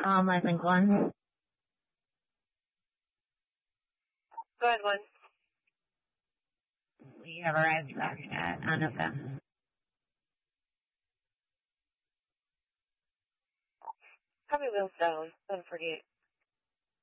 I think one. Go ahead, one. We have arrived back at Annika. Copy, wheels down, 748.